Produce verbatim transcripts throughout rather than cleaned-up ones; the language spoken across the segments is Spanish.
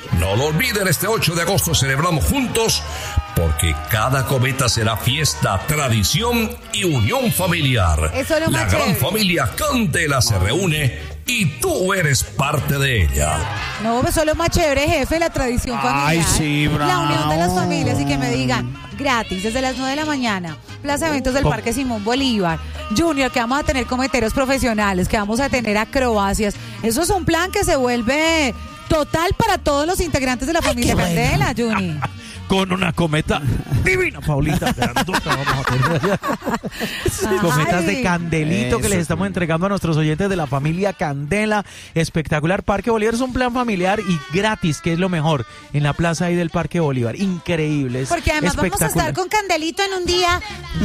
No lo olviden, este ocho de agosto celebramos juntos, porque cada cometa será fiesta, tradición y unión familiar. Eso es lo La más gran chévere. familia Candela se reúne y tú eres parte de ella. No, eso es lo más chévere, jefe, la tradición familiar. Ay, sí, bravo. La unión de las familias y que me digan, gratis, desde las nueve de la mañana, Plaza de Eventos del Parque Simón Bolívar, Junior, que vamos a tener cometeros profesionales, que vamos a tener acrobacias. Eso es un plan que se vuelve total para todos los integrantes de la familia Candela, Juni. Con una cometa divina, Paulita. Grandota, vamos a tener. Cometas de candelito que Eso, les estamos sí. entregando a nuestros oyentes de la familia Candela. Espectacular. Parque Bolívar es un plan familiar y gratis, que es lo mejor, en la plaza ahí del Parque Bolívar. Increíble. Es Porque además vamos a espectacular. estar con Candelito en un día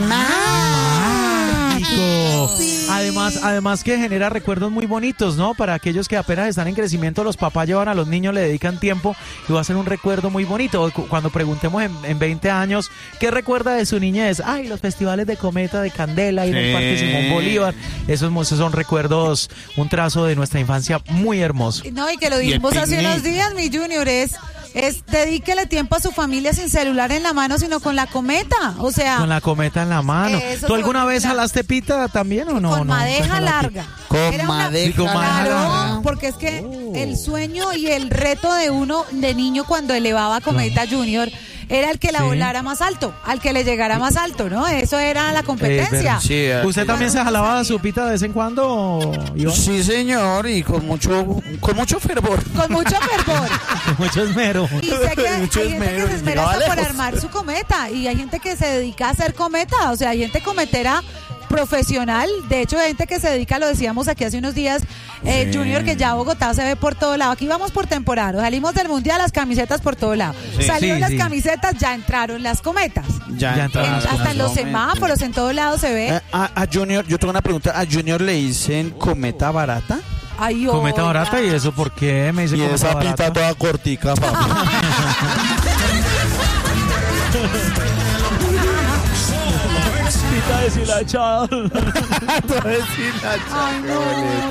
Mágico. Sí. Además, además que genera recuerdos muy bonitos, ¿no? Para aquellos que apenas están en crecimiento, los papás llevan a los niños, le dedican tiempo y va a ser un recuerdo muy bonito. Cu- Cuando preguntemos en, en veinte años, ¿qué recuerda de su niñez? Ay, los festivales de cometa, de Candela y en el Sí. Parque Simón Bolívar. Esos, mo- esos son recuerdos, un trazo de nuestra infancia muy hermoso. No, y que lo Y el dijimos hace picnic. unos días, mi Junior, es, es dedíquele tiempo a su familia sin celular en la mano, sino con la cometa. O sea, Con la cometa en la mano. Eso ¿Tú se alguna vuelve vez una- jalaste pita también o no? con no? madeja Déjala aquí. larga. Con Era una- madeja Sí, con madeja Claro, larga. porque es que el sueño y el reto de uno de niño cuando elevaba cometa Junior era el que la Sí. volara más alto, al que le llegara más alto, ¿no? Eso era la competencia. Sí, eh, ¿Usted también se Claro, jalaba sabía. su pita de vez en cuando, Iván? Sí, señor, y con mucho, con mucho fervor. Con mucho fervor. Con mucho esmero. Y sé que hay Mucho gente que esmero, se y esmera llegaba hasta por lejos. armar su cometa y hay gente que se dedica a hacer cometa, o sea, hay gente cometera profesional, de hecho hay gente que se dedica, lo decíamos aquí hace unos días, eh, Sí. Junior, que ya Bogotá se ve por todo lado, aquí vamos por temporada, salimos del mundial, las camisetas por todo lado, Sí. salieron Sí, las sí. camisetas, ya entraron las cometas, Ya, Ya En- entraron las hasta en los cometas. semáforos, en todo lado se ve. Eh, a, a Junior, yo tengo una pregunta. ¿A Junior le dicen cometa barata? Ay, Cometa oiga. barata, ¿y eso por qué me dice Y cometa esa barata? pita toda cortica, papi. Pita deshilachada. Toda deshilachada, Ay, qué no. boleta.